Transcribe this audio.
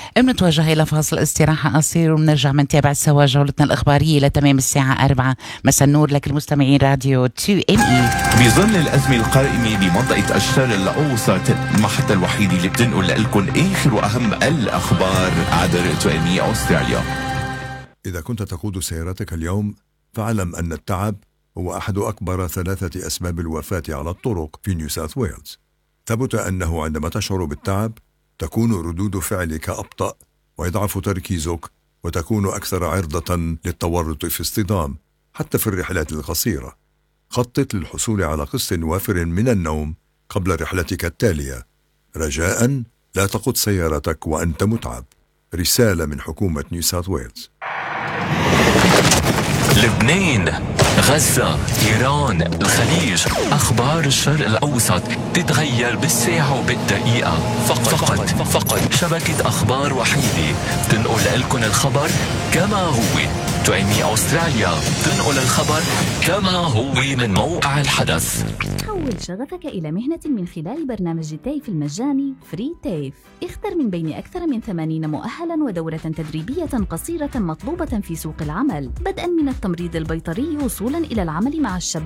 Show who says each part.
Speaker 1: بنتوجه إلى فاصل استراحة قصير وبنرجع منتابع سوا جولتنا الإخبارية لتمام الساعة 4 مساء النور لك المستمعين راديو 2ME.
Speaker 2: بظل الأزمة القائمة بمنطقة الشرق الأوسط، المحطة الوحيدة اللي بتنقل لكم آخر وأهم الأخبار عبر 2ME أستراليا.
Speaker 3: إذا كنت تقود سيارتك اليوم فاعلم أن التعب هو أحد أكبر 3 أسباب الوفاة على الطرق في نيو ساوث ويلز. ثبت أنه عندما تشعر بالتعب تكون ردود فعلك أبطأ ويضعف تركيزك وتكون أكثر عرضة للتورط في اصطدام حتى في الرحلات القصيرة. خطط للحصول على قسط وافر من النوم قبل رحلتك التالية. رجاء لا تقود سيارتك وأنت متعب. رسالة من حكومة نيو ساوث ويلز.
Speaker 4: لبنان، غزة، إيران، الخليج، أخبار الشرق الأوسط تتغير بالساعة وبالدقيقة. فقط شبكة أخبار وحيدة تنقل لكم الخبر كما هو. 2ME أستراليا تنقل الخبر كما هو من موقع الحدث.
Speaker 5: حول شغفك إلى مهنة من خلال برنامج التيف المجاني فري تيف. اختر من بين أكثر من 80 مؤهلا ودورة تدريبية قصيرة مطلوبة في سوق العمل، بدءا من التمريض البيطري وصولا إلى العمل مع الشباب